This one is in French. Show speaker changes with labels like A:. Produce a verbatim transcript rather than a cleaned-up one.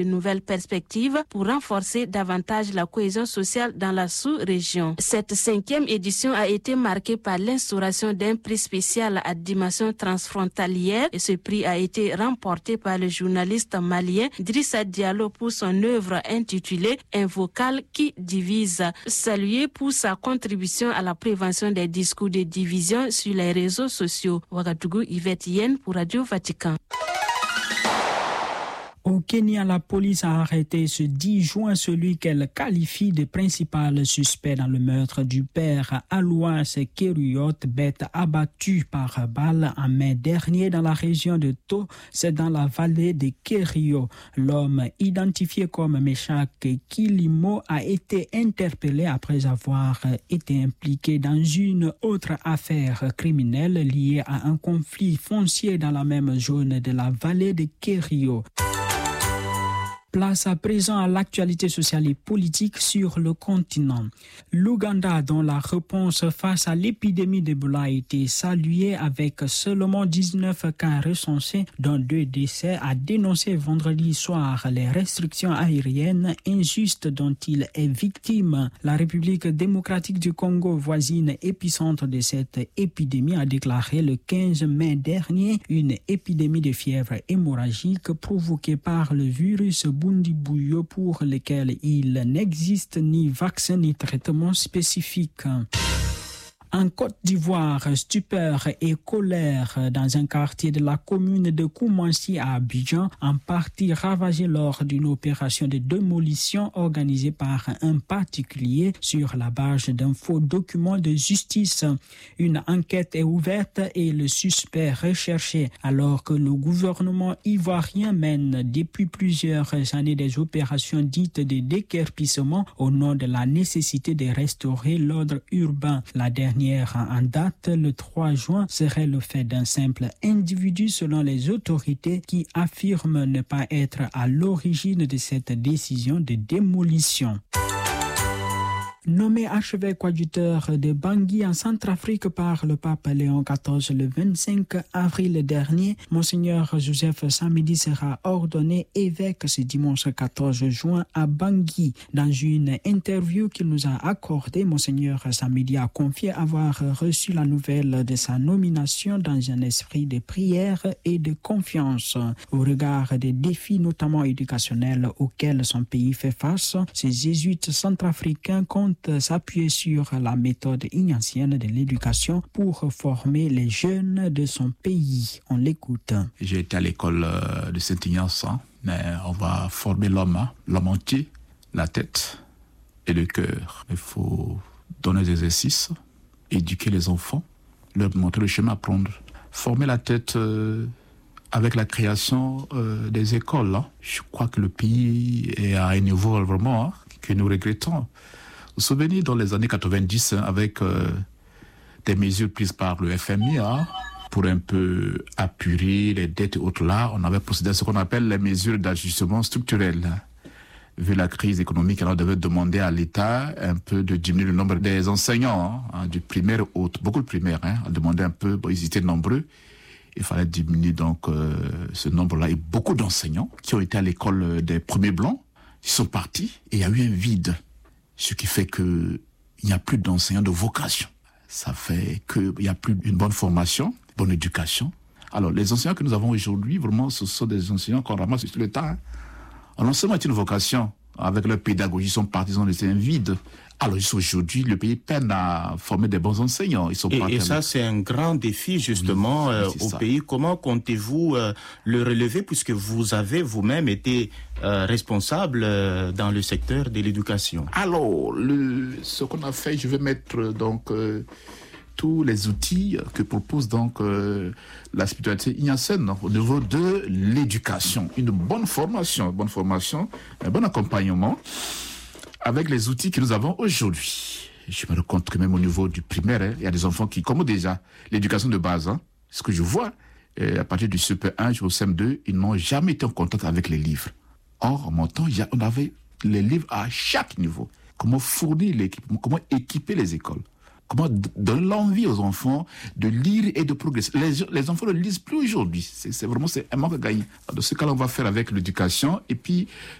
A: de nouvelles perspectives pour renforcer davantage la cohésion sociale dans la sous-région. Cette cinquième édition a été marquée par l'instauration d'un prix spécial à dimension transfrontalière et ce prix a été remporté par le journaliste malien Drissa Diallo pour son œuvre intitulée Un vocal qui divise, salué pour sa contribution à la prévention des discours de division sur les réseaux sociaux. Ouagadougou, Yvette Yen pour Radio Vatican.
B: Au Kenya, la police a arrêté ce dix juin celui qu'elle qualifie de principal suspect dans le meurtre du père Alois Keruiyot, bête abattue par balle en mai dernier dans la région de To, c'est dans la vallée de Kerio. L'homme, identifié comme Meshak Kilimo, a été interpellé après avoir été impliqué dans une autre affaire criminelle liée à un conflit foncier dans la même zone de la vallée de Kerio. Place à présent à l'actualité sociale et politique sur le continent. L'Ouganda, dont la réponse face à l'épidémie d'Ebola a été saluée avec seulement dix-neuf cas recensés, dont deux décès, a dénoncé vendredi soir les restrictions aériennes injustes dont il est victime. La République démocratique du Congo, voisine épicentre de cette épidémie, a déclaré le quinze mai dernier une épidémie de fièvre hémorragique provoquée par le virus Bundibugyo pour lequel il n'existe ni vaccin ni traitement spécifique. En Côte d'Ivoire, stupeur et colère dans un quartier de la commune de Koumansi à Abidjan, en partie ravagé lors d'une opération de démolition organisée par un particulier sur la base d'un faux document de justice. Une enquête est ouverte et le suspect recherché, alors que le gouvernement ivoirien mène depuis plusieurs années des opérations dites de déguerpissement au nom de la nécessité de restaurer l'ordre urbain. La dernière en date, le trois juin, serait le fait d'un simple individu selon les autorités qui affirment ne pas être à l'origine de cette décision de démolition. Nommé archevêque coadjuteur de Bangui en Centrafrique par le pape Léon quatorze le vingt-cinq avril dernier, Monseigneur Joseph Samedi sera ordonné évêque ce dimanche quatorze juin à Bangui. Dans une interview qu'il nous a accordée, Monseigneur Samedi a confié avoir reçu la nouvelle de sa nomination dans un esprit de prière et de confiance. Au regard des défis notamment éducationnels auxquels son pays fait face, ces jésuites centrafricains comptent s'appuyer sur la méthode ignatienne de l'éducation pour former les jeunes de son pays. On l'écoute.
C: J'ai été à l'école de Saint-Ignace, mais on va former l'homme, l'homme entier, la tête et le cœur. Il faut donner des exercices, éduquer les enfants, leur montrer le chemin à prendre. Former la tête euh, avec la création euh, des écoles. Hein. Je crois que le pays est à un niveau vraiment hein, que nous regrettons. Vous vous souvenez, dans les années quatre-vingt-dix, hein, avec euh, des mesures prises par le F M I, hein, pour un peu apurer les dettes et autres là, on avait procédé à ce qu'on appelle les mesures d'ajustement structurel. Vu la crise économique, on devait demander à l'État un peu de diminuer le nombre des enseignants, hein, du primaire au haut, beaucoup de primaires, hein, on demandait un peu, bon, ils étaient nombreux, il fallait diminuer donc euh, ce nombre-là. Et beaucoup d'enseignants qui ont été à l'école des premiers blancs, ils sont partis et il y a eu un vide. Ce qui fait qu'il n'y a plus d'enseignants de vocation. Ça fait qu'il n'y a plus une bonne formation, bonne éducation. Alors, les enseignants que nous avons aujourd'hui, vraiment, ce sont des enseignants qu'on ramasse sur le tas. Hein. L'enseignement est une vocation. Avec leur pédagogie, ils sont partis, ils ont laissé un vide. Alors, aujourd'hui, le pays peine à former des bons enseignants. Ils sont
D: et, et ça, c'est un grand défi, justement, oui, euh, au ça. pays. Comment comptez-vous euh, le relever, puisque vous avez vous-même été euh, responsable euh, dans le secteur de l'éducation?
C: Alors, le, ce qu'on a fait, je vais mettre donc euh, tous les outils que propose donc euh, la spiritualité ignatienne au niveau de l'éducation. Une bonne formation, une bonne formation, un bon accompagnement. Avec les outils que nous avons aujourd'hui. Je me rends compte que même au niveau du primaire, hein, il y a des enfants qui, comme déjà l'éducation de base, hein, ce que je vois, euh, à partir du C P un jusqu'au C M deux, ils n'ont jamais été en contact avec les livres. Or, en mon temps, il y a, on avait les livres à chaque niveau. Comment fournir l'équipement, comment équiper les écoles, comment donner l'envie aux enfants de lire et de progresser. Les, les enfants ne lisent plus aujourd'hui. C'est, c'est vraiment c'est un manque à gagner. Dans ce cas-là, on va faire avec l'éducation et puis